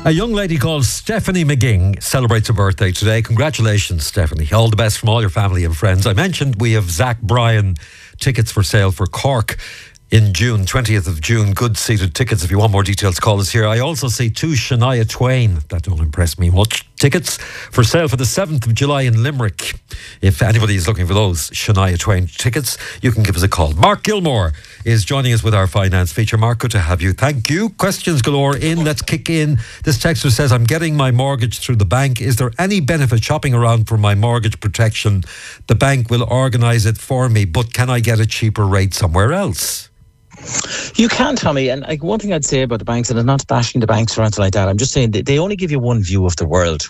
A young lady called Stephanie McGing celebrates her birthday today. Congratulations, Stephanie. All the best from all your family and friends. I mentioned we have Zach Bryan tickets for sale for Cork in June, 20th of June. Good seated tickets. If you want more details, call us here. I also see two Shania Twain. That don't impress me much. Tickets for sale for the 7th of July in Limerick. If anybody is looking for those Shania Twain tickets, you can give us a call. Mark Gilmore is joining us with our finance feature. Mark, good to have you. Thank you. Questions galore in. Let's kick in. This texter says, I'm getting my mortgage through the bank. Is there any benefit shopping around for my mortgage protection? The bank will organise it for me, but can I get a cheaper rate somewhere else? You can, Tommy, and one thing I'd say about the banks, and I'm not bashing the banks or anything like that, I'm just saying that they only give you one view of the world.